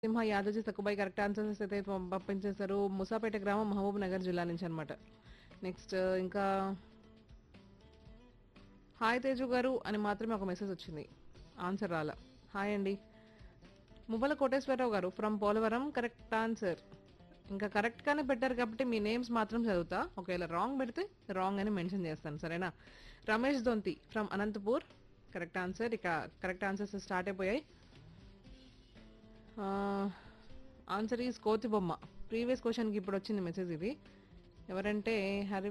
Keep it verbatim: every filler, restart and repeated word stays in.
సింహ Yadoji Sakkubai correct answers అయితే పం- పంపించేశారు. ముసాపేట గ్రామం మహబూబ్ నగర్ జిల్లా నుంచి అనమాట. నెక్స్ట్ ఇంకా హాయ్ తేజు గారు అని మాత్రమే ఒక మెసేజ్ వచ్చింది. ఆన్సర్ రాలా. హాయ్ అండి. మువ్వల కోటేశ్వరరావు గారు ఫ్రమ్ పోలవరం కరెక్ట్ ఆన్సర్. ఇంకా కరెక్ట్ గానే పెట్టారు కాబట్టి మీ నేమ్స్ మాత్రం చదువుతా. ఒకవేళ రాంగ్ పెడితే రాంగ్ అని మెన్షన్ చేస్తాను సరేనా. రమేష్ దొంతి ఫ్రమ్ అనంతపూర్ కరెక్ట్ ఆన్సర్. ఇక కరెక్ట్ ఆన్సర్స్ స్టార్ట్ అయిపోయాయి. ఆన్సర్ ఈజ్ కోతి బొమ్మ. ప్రీవియస్ క్వశ్చన్కి ఇప్పుడు వచ్చింది మెసేజ్ ఇది. ఎవరంటే హరి